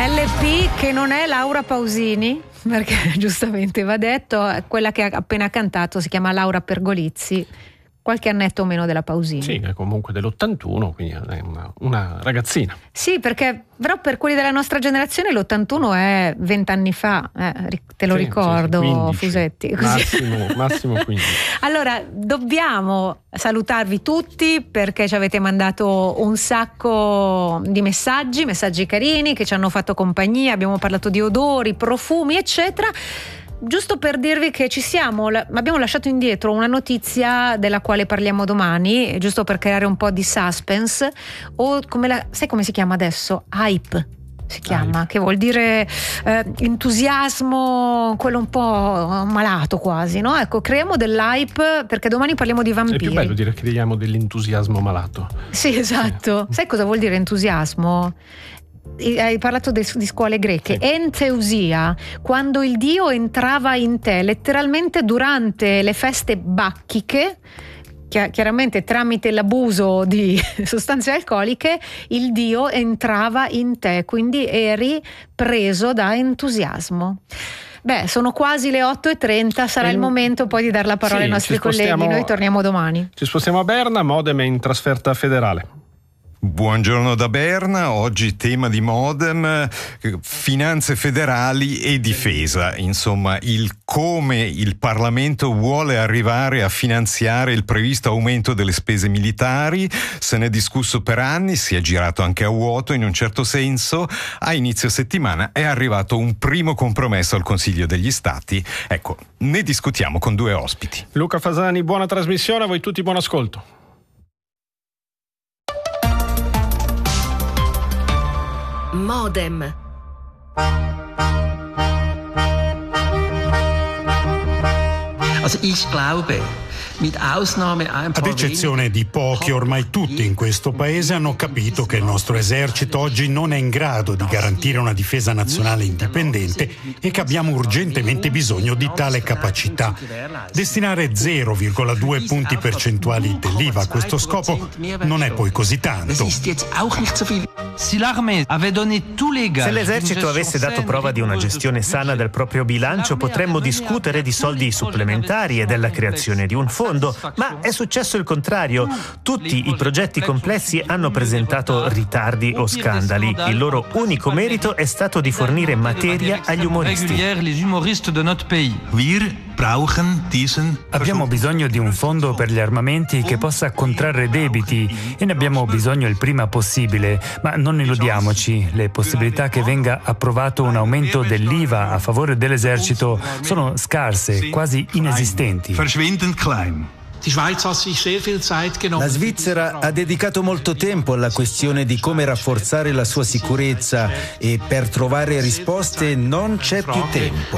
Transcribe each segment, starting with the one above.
LP che non è Laura Pausini, perché giustamente va detto, quella che ha appena cantato si chiama Laura Pergolizzi, qualche annetto meno della Pausini. Sì, è comunque dell'81, quindi è una ragazzina. Sì, perché però per quelli della nostra generazione l'81 è 20 anni fa, te lo ricordo, 15, Fusetti. Massimo 15. Allora, dobbiamo salutarvi tutti perché ci avete mandato un sacco di messaggi carini che ci hanno fatto compagnia, abbiamo parlato di odori, profumi, eccetera. Giusto per dirvi che abbiamo lasciato indietro una notizia della quale parliamo domani, giusto per creare un po' di suspense, o sai come si chiama adesso? Hype si chiama, che vuol dire entusiasmo, quello un po' malato quasi, no? Ecco, creiamo dell'hype perché domani parliamo di vampiri. È più bello dire che creiamo dell'entusiasmo malato. Sì, esatto. Sai cosa vuol dire entusiasmo? Hai parlato di scuole greche. Sì. Enteusia, quando il dio entrava in te, letteralmente durante le feste bacchiche, chiaramente tramite l'abuso di sostanze alcoliche, il dio entrava in te, quindi eri preso da entusiasmo. Beh, sono quasi le 8:30, sarà il momento poi di dare la parola ai nostri colleghi. Noi torniamo domani. Ci spostiamo a Berna, Modem è in trasferta federale. Buongiorno da Berna, oggi tema di Modem, finanze federali e difesa, insomma il come il Parlamento vuole arrivare a finanziare il previsto aumento delle spese militari. Se ne è discusso per anni, si è girato anche a vuoto in un certo senso. A inizio settimana è arrivato un primo compromesso al Consiglio degli Stati. Ecco, ne discutiamo con due ospiti. Luca Fasani, buona trasmissione, a voi tutti buon ascolto. Modem. Also ich glaube, ad eccezione di pochi, ormai tutti in questo paese hanno capito che il nostro esercito oggi non è in grado di garantire una difesa nazionale indipendente e che abbiamo urgentemente bisogno di tale capacità. Destinare 0,2 punti percentuali dell'IVA a questo scopo non è poi così tanto. Se l'esercito avesse dato prova di una gestione sana del proprio bilancio, potremmo discutere di soldi supplementari e della creazione di un fondo, ma è successo il contrario. Tutti i progetti complessi hanno presentato ritardi o scandali. Il loro unico merito è stato di fornire materia agli umoristi. Abbiamo bisogno di un fondo per gli armamenti che possa contrarre debiti e ne abbiamo bisogno il prima possibile, ma non illudiamoci, le possibilità che venga approvato un aumento dell'IVA a favore dell'esercito sono scarse, quasi inesistenti. La Svizzera ha dedicato molto tempo alla questione di come rafforzare la sua sicurezza e per trovare risposte non c'è più tempo.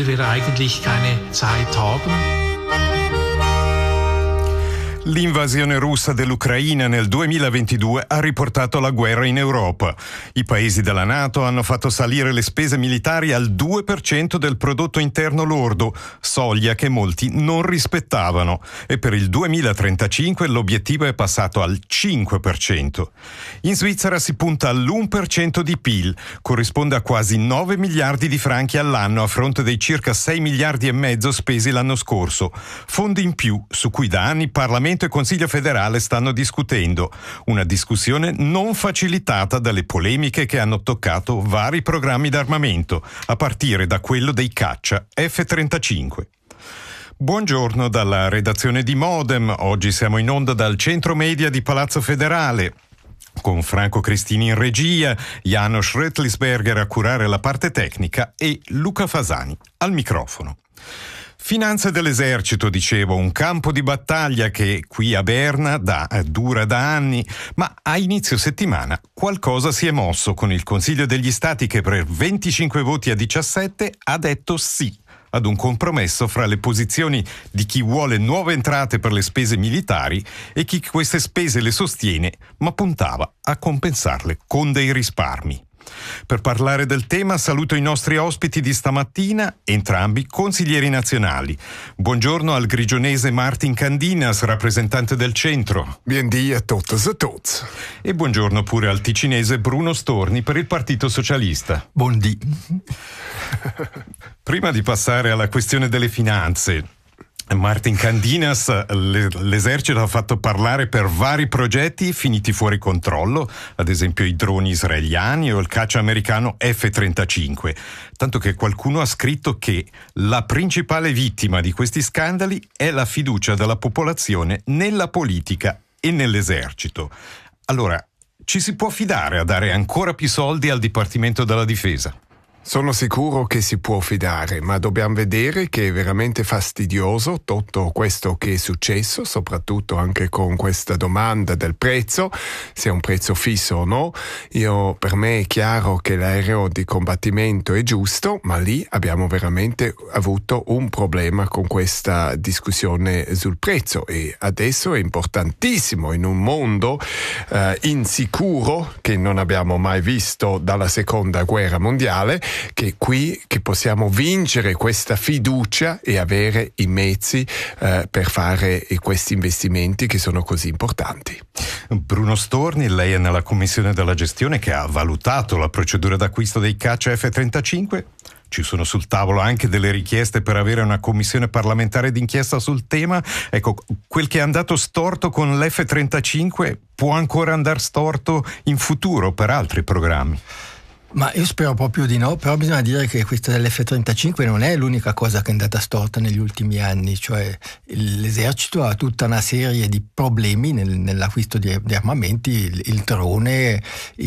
L'invasione russa dell'Ucraina nel 2022 ha riportato la guerra in Europa. I paesi della NATO hanno fatto salire le spese militari al 2% del prodotto interno lordo, soglia che molti non rispettavano, e per il 2035 l'obiettivo è passato al 5%. In Svizzera si punta all'1% di PIL, corrisponde a quasi 9 miliardi di franchi all'anno a fronte dei circa 6 miliardi e mezzo spesi l'anno scorso. Fondi in più su cui da anni Parlamento e Consiglio federale stanno discutendo, una discussione non facilitata dalle polemiche che hanno toccato vari programmi d'armamento, a partire da quello dei caccia F-35. Buongiorno dalla redazione di Modem, oggi siamo in onda dal centro media di Palazzo Federale, con Franco Cristini in regia, Janos Rötlisberger a curare la parte tecnica e Luca Fasani al microfono. Finanze dell'esercito, dicevo, un campo di battaglia che qui a Berna dura da anni, ma a inizio settimana qualcosa si è mosso con il Consiglio degli Stati che per 25 voti a 17 ha detto sì ad un compromesso fra le posizioni di chi vuole nuove entrate per le spese militari e chi queste spese le sostiene, ma puntava a compensarle con dei risparmi. Per parlare del tema saluto i nostri ospiti di stamattina, entrambi consiglieri nazionali. Buongiorno al grigionese Martin Candinas, rappresentante del centro. Bien dia a totes e tots. E buongiorno pure al ticinese Bruno Storni per il Partito Socialista. Buondì. Prima di passare alla questione delle finanze, Martin Candinas, l'esercito ha fatto parlare per vari progetti finiti fuori controllo, ad esempio i droni israeliani o il caccia americano F-35, tanto che qualcuno ha scritto che la principale vittima di questi scandali è la fiducia della popolazione nella politica e nell'esercito. Allora, ci si può fidare a dare ancora più soldi al Dipartimento della Difesa? Sono sicuro che si può fidare, ma dobbiamo vedere che è veramente fastidioso tutto questo che è successo, soprattutto anche con questa domanda del prezzo, se è un prezzo fisso o no. Per me è chiaro che l'aereo di combattimento è giusto, ma lì abbiamo veramente avuto un problema con questa discussione sul prezzo e adesso è importantissimo in un mondo insicuro che non abbiamo mai visto dalla seconda guerra mondiale, che possiamo vincere questa fiducia e avere i mezzi per fare questi investimenti che sono così importanti. Bruno Storni, lei è nella commissione della gestione che ha valutato la procedura d'acquisto dei caccia F-35. Ci sono sul tavolo anche delle richieste per avere una commissione parlamentare d'inchiesta sul tema. Ecco, quel che è andato storto con l'F-35 può ancora andare storto in futuro per altri programmi. Ma io spero proprio di no, però bisogna dire che questa dell'F-35 non è l'unica cosa che è andata storta negli ultimi anni, cioè l'esercito ha tutta una serie di problemi nell'acquisto di armamenti, il drone,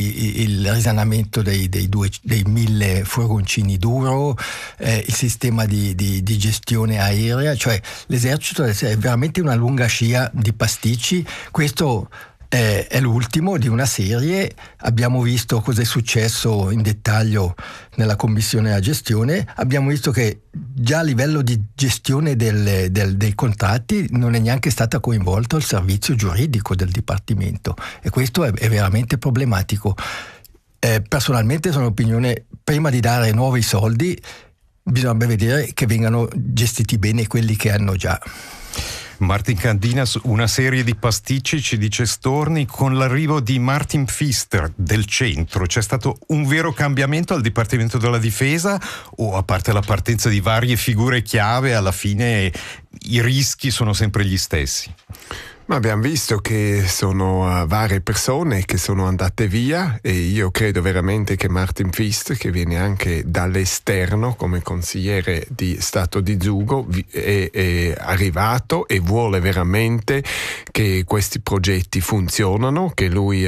il risanamento dei 1000 furgoncini Duro, il sistema di gestione aerea, cioè l'esercito è veramente una lunga scia di pasticci. Questo è l'ultimo di una serie. Abbiamo visto cosa è successo in dettaglio nella commissione della gestione, abbiamo visto che già a livello di gestione dei contratti non è neanche stata coinvolto il servizio giuridico del Dipartimento e questo è veramente problematico. Personalmente sono opinione, prima di dare nuovi soldi bisogna vedere che vengano gestiti bene quelli che hanno già. Martin Candinas, una serie di pasticci, ci dice Storni, con l'arrivo di Martin Pfister del centro. C'è stato un vero cambiamento al Dipartimento della Difesa o, a parte la partenza di varie figure chiave, alla fine i rischi sono sempre gli stessi? Ma abbiamo visto che sono varie persone che sono andate via e io credo veramente che Martin Pfister, che viene anche dall'esterno come consigliere di Stato di Zugo, è arrivato e vuole veramente che questi progetti funzionano, che lui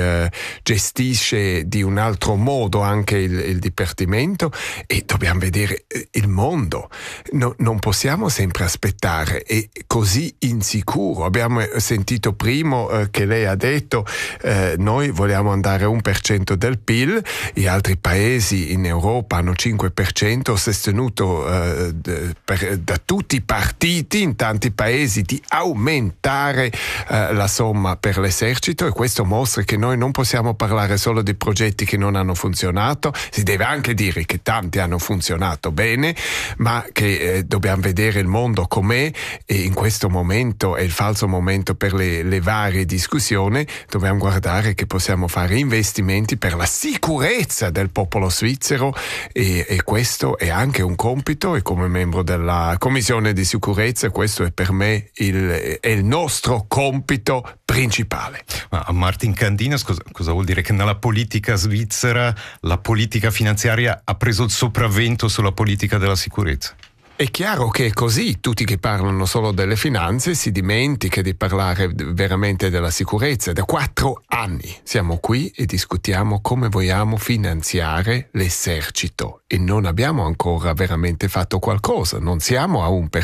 gestisce di un altro modo anche il Dipartimento e dobbiamo vedere il mondo. Non possiamo sempre aspettare, è così insicuro. Abbiamo sentito prima che lei ha detto noi vogliamo andare a 1% del PIL, gli altri paesi in Europa hanno 5%, sostenuto da tutti i partiti in tanti paesi di aumentare la somma per l'esercito e questo mostra che noi non possiamo parlare solo di progetti che non hanno funzionato, si deve anche dire che tanti hanno funzionato bene, ma che dobbiamo vedere il mondo com'è e in questo momento è il falso momento per le varie discussioni, dobbiamo guardare che possiamo fare investimenti per la sicurezza del popolo svizzero e questo è anche un compito e come membro della Commissione di Sicurezza questo è per me il nostro compito principale. Ma Martin Candinas, cosa vuol dire? Che nella politica svizzera la politica finanziaria ha preso il sopravvento sulla politica della sicurezza? È chiaro che è così, tutti che parlano solo delle finanze si dimentica di parlare veramente della sicurezza. Da 4 anni siamo qui e discutiamo come vogliamo finanziare l'esercito e non abbiamo ancora veramente fatto qualcosa, non siamo a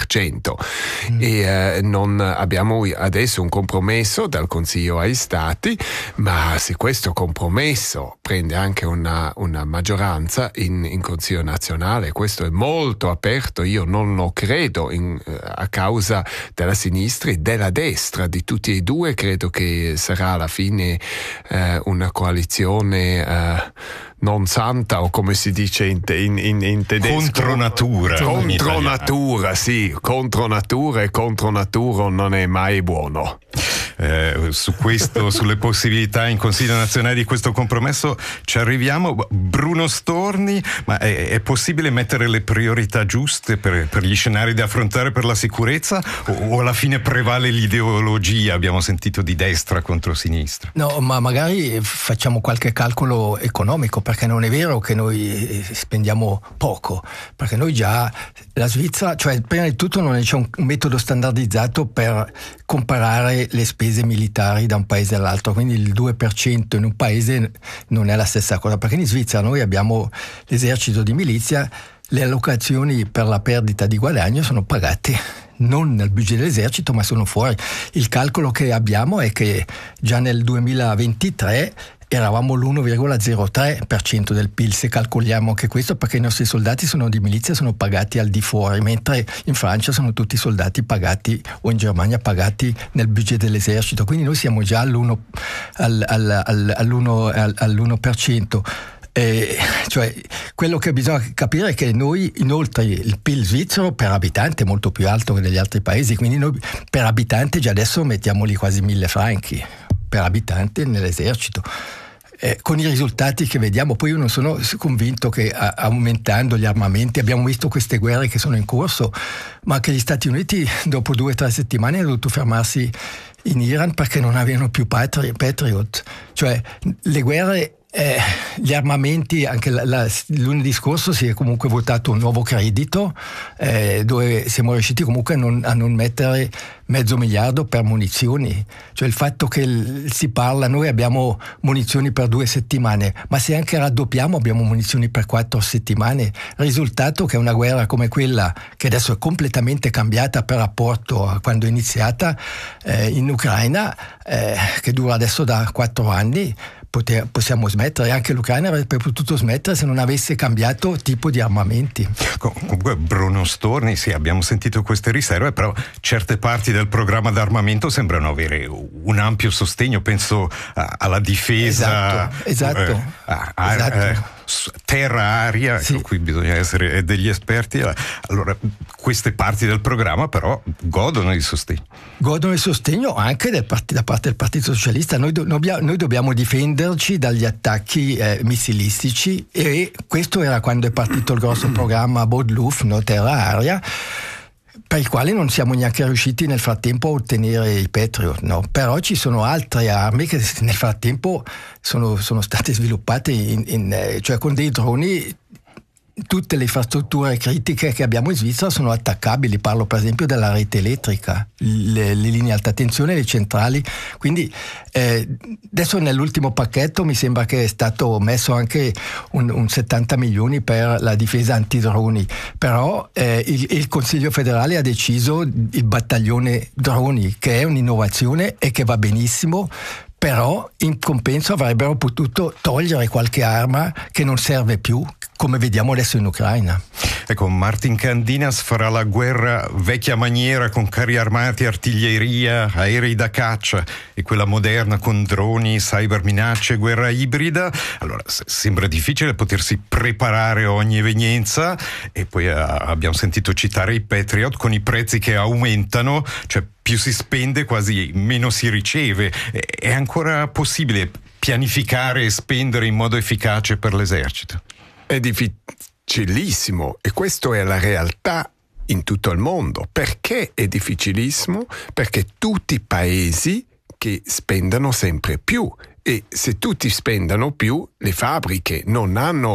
1% e non abbiamo adesso un compromesso dal Consiglio ai Stati, ma se questo compromesso prende anche una maggioranza in Consiglio nazionale, questo è molto aperto, io non lo credo a causa della sinistra e della destra, di tutti e due credo che sarà alla fine una coalizione non santa, o come si dice in tedesco, contro natura, sì, contro natura, e contro natura non è mai buono. Su questo, sulle possibilità in Consiglio nazionale di questo compromesso ci arriviamo. Bruno Storni, ma è possibile mettere le priorità giuste per gli scenari da affrontare per la sicurezza, o alla fine prevale l'ideologia? Abbiamo sentito di destra contro sinistra. No, ma magari facciamo qualche calcolo economico, perché non è vero che noi spendiamo poco, perché noi già, la Svizzera, cioè prima di tutto non c'è un metodo standardizzato per comparare le spese militari da un paese all'altro, quindi il 2% in un paese non è la stessa cosa, perché in Svizzera noi abbiamo l'esercito di milizia, le allocazioni per la perdita di guadagno sono pagate non nel budget dell'esercito, ma sono fuori. Il calcolo che abbiamo è che già nel 2023 eravamo l'1,03% del PIL, se calcoliamo anche questo, perché i nostri soldati di milizia sono pagati al di fuori, mentre in Francia sono tutti soldati pagati, o in Germania pagati nel budget dell'esercito, quindi noi siamo già all'1%. Cioè, quello che bisogna capire è che noi, inoltre, il PIL svizzero per abitante è molto più alto che negli altri paesi, quindi noi per abitante già adesso mettiamo lì quasi 1.000 franchi per abitante nell'esercito. Con i risultati che vediamo, poi io non sono convinto che aumentando gli armamenti, abbiamo visto queste guerre che sono in corso, ma che gli Stati Uniti dopo 2 o 3 settimane hanno dovuto fermarsi in Iran perché non avevano più Patriot. Cioè le guerre, gli armamenti, anche lunedì scorso si è comunque votato un nuovo credito dove siamo riusciti comunque a non mettere $500 miliardi per munizioni. Cioè il fatto che si parla, noi abbiamo munizioni per 2 settimane, ma se anche raddoppiamo abbiamo munizioni per 4 settimane. Risultato che una guerra come quella, che adesso è completamente cambiata per rapporto a quando è iniziata in Ucraina, che dura adesso da 4 anni, possiamo smettere. Anche l'Ucraina avrebbe potuto smettere se non avesse cambiato tipo di armamenti. Comunque Bruno Storni, sì, abbiamo sentito queste riserve, però certe parti del programma d'armamento sembrano avere un ampio sostegno, penso alla difesa, esatto. Terra-aria, sì. Su cui bisogna essere degli esperti. Allora, queste parti del programma però godono di sostegno. Godono di sostegno anche da parte del Partito Socialista. Noi dobbiamo difenderci dagli attacchi missilistici, e questo era quando è partito il grosso programma Bodluft, no, terra-aria, per il quale non siamo neanche riusciti nel frattempo a ottenere i Patriot, no? Però ci sono altre armi che nel frattempo sono state sviluppate cioè con dei droni. Tutte le infrastrutture critiche che abbiamo in Svizzera sono attaccabili, parlo per esempio della rete elettrica, le linee alta tensione, le centrali, quindi adesso nell'ultimo pacchetto mi sembra che è stato messo anche un 70 milioni per la difesa antidroni, però il Consiglio federale ha deciso il battaglione droni, che è un'innovazione e che va benissimo, però in compenso avrebbero potuto togliere qualche arma che non serve più, come vediamo adesso in Ucraina. Ecco, Martin Candinas farà la guerra vecchia maniera con carri armati, artiglieria, aerei da caccia, e quella moderna con droni, cyberminacce, guerra ibrida. Allora, sembra difficile potersi preparare a ogni evenienza, e poi abbiamo sentito citare i Patriot con i prezzi che aumentano, cioè più si spende quasi meno si riceve. È ancora possibile pianificare e spendere in modo efficace per l'esercito? È difficilissimo, e questa è la realtà in tutto il mondo. Perché è difficilissimo? Perché tutti i paesi che spendono sempre più, e se tutti spendono più, le fabbriche non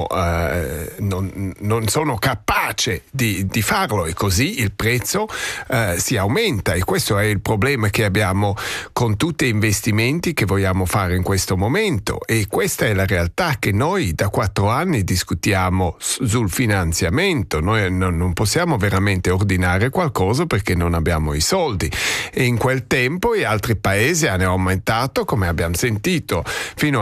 sono capaci di farlo, e così il prezzo si aumenta, e questo è il problema che abbiamo con tutti gli investimenti che vogliamo fare in questo momento. E questa è la realtà che noi da 4 anni discutiamo sul finanziamento. Noi non possiamo veramente ordinare qualcosa perché non abbiamo i soldi, e in quel tempo gli altri paesi hanno aumentato, come abbiamo sentito, fino